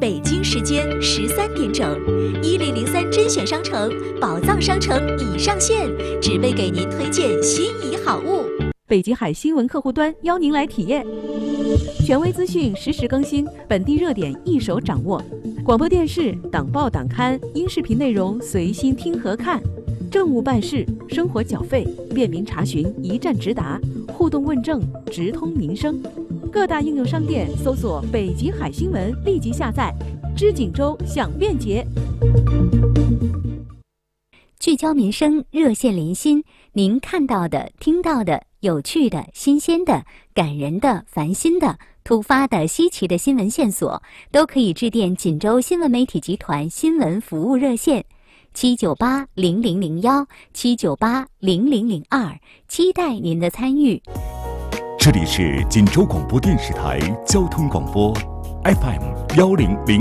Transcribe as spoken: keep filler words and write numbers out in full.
北京时间十三点整，一零零三甄选商城宝藏商城已上线，只为给您推荐心仪好物。 北极海新闻客户端邀您来体验，权威资讯实时更新，本地热点一手掌握。广播电视、党报党刊、音视频内容随心听和看，政务办事、生活缴费便民查询一站直达，互动问政直通民生。各大应用商店搜索北极海新闻，立即下载，知锦州享便捷。 聚焦民生，热线连心，您看到的、听到的、有趣的、新鲜的、感人的、烦心的、突发的、稀奇的新闻线索，都可以致电锦州新闻媒体集团新闻服务热线七九八零零零幺七九八零零零二，期待您的参与。 这里是锦州广播电视台交通广播 F M 幺零零